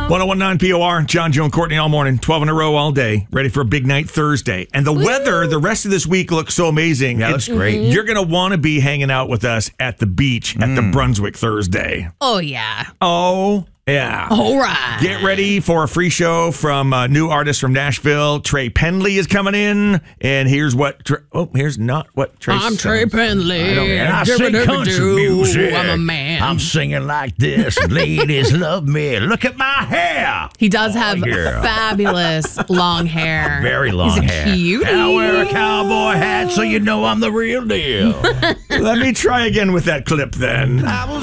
1019 POR, John, Joe, and Courtney all morning, 12 in a row all day, ready for a big night Thursday. And the weather, the rest of this week looks so amazing. Yeah, that's great. You're going to want to be hanging out with us at the beach at the Brunswick Thursday. Oh, yeah. Oh, yeah. All right. Get ready for a free show from a new artist from Nashville. Trey Pendley is coming in. And here's what... here's not what Trey I'm says. Trey Pendley. And I sing country music. I'm a man. I'm singing like this. Ladies love me. Look at my hair. He does have yeah. fabulous long hair. Very long He's a hair. cutie. And I wear a cowboy hat so you know I'm the real deal. Let me try again with that clip then.